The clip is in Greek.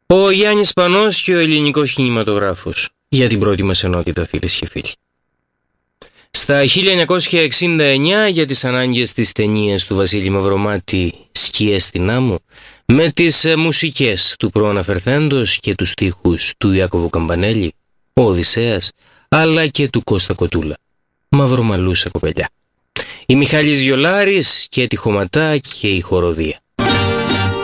Ο Γιάννης Πανός και ο ελληνικός κινηματογράφος, για την πρώτη μας ενότητα, φίλες και φίλοι. Στα 1969, για τις ανάγκες της ταινίας του Βασίλη Μαυρομάτη «Σκιές στην άμμο», με τις μουσικές του προαναφερθέντος και τους στίχους του Ιάκωβου Καμπανέλη, ο Οδυσσέας, αλλά και του Κώστα Κοτούλα, «Μαυρομαλούσα κοπελιά», η Μιχάλης Βιολάρης και τη Χωματά και η Χοροδία.